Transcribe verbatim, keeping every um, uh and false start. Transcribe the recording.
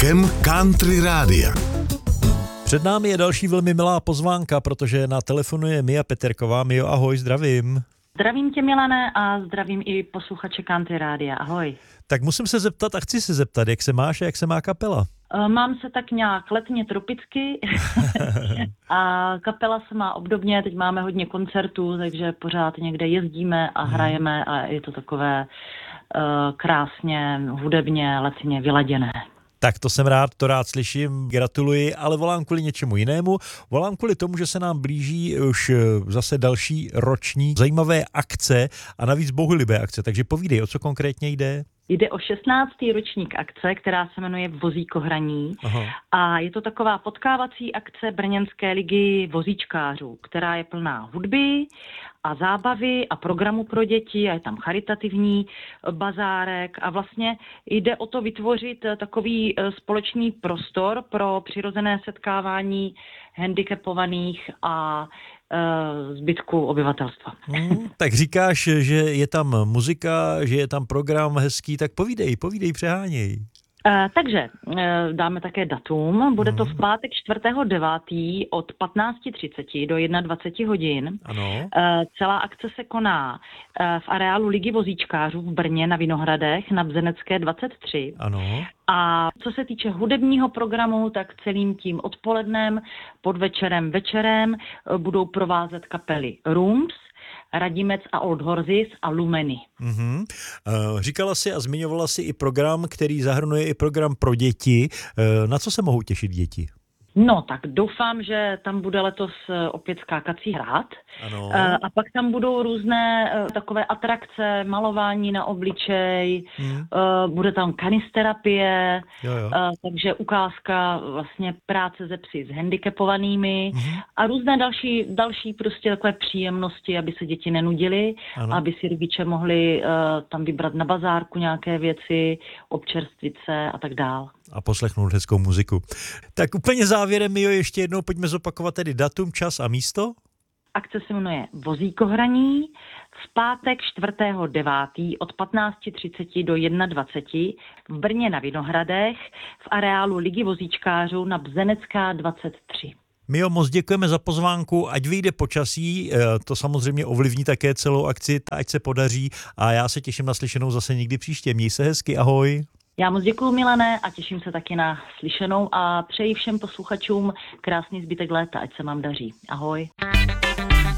rokem Country Rádia. Před námi je další velmi milá pozvánka, protože na telefonu je Mia Peterková. Mio, ahoj, zdravím. Zdravím tě, Milane, a zdravím i posluchače Country Rádia. Ahoj. Tak musím se zeptat a chci se zeptat, jak se máš a jak se má kapela? Mám se tak nějak letně tropicky a kapela se má obdobně, teď máme hodně koncertů, takže pořád někde jezdíme a hrajeme a je to takové uh, krásně, hudebně, letně vyladěné. Tak to jsem rád, to rád slyším, gratuluji, ale volám kvůli něčemu jinému. Volám kvůli tomu, že se nám blíží už zase další roční zajímavé akce a navíc bohulibé akce, takže povídej, o co konkrétně jde? Jde o šestnáctý ročník akce, která se jmenuje Vozíkohraní. Aha. A je to taková potkávací akce Brněnské ligy vozíčkářů, která je plná hudby a zábavy a programu pro děti a je tam charitativní bazárek a vlastně jde o to vytvořit takový společný prostor pro přirozené setkávání handicapovaných a zbytku obyvatelstva. Hmm, tak říkáš, že je tam muzika, že je tam program hezký, tak povídej, povídej, přeháněj. Uh, takže uh, dáme také datum. Bude to v pátek čtvrtého devátého od patnáct třicet do dvacet jedna hodin. Ano. Uh, celá akce se koná uh, v areálu Ligy vozíčkářů v Brně na Vinohradech na Bzenecké dvacet tři. Ano. A co se týče hudebního programu, tak celým tím odpolednem, podvečerem, večerem uh, budou provázet kapely Rooms, Radimec a Old Horses a Lumeny. Mm-hmm. Uh, říkala si a zmiňovala si i program, který zahrnuje i program pro děti. Uh, na co se mohou těšit děti? No, tak doufám, že tam bude letos opět skákací hrad. Ano. A pak tam budou různé takové atrakce, malování na obličej, hmm. bude tam kanisterapie, jo, jo. takže ukázka vlastně práce se psy s handicapovanými hmm. a různé další, další prostě takové příjemnosti, aby se děti nenudily, ano. aby si rodiče mohli tam vybrat na bazárku nějaké věci, občerstvit se a tak dál. A poslechnout hezkou muziku. Tak úplně závěrem, Mio, ještě jednou pojďme zopakovat tedy datum, čas a místo. Akce se jmenuje Vozíkohraní v pátek čtvrtého devátého od patnáct třicet do dvacet jedna v Brně na Vinohradech v areálu Ligy vozíčkářů na Bzenecká dvacet tři. Mio, moc děkujeme za pozvánku, ať vyjde počasí, to samozřejmě ovlivní také celou akci, ať se podaří a já se těším na slyšenou zase někdy příště. Měj se hezky, ahoj. Já moc děkuju, Milane, a těším se taky na slyšenou a přeji všem posluchačům krásný zbytek léta, ať se vám daří. Ahoj.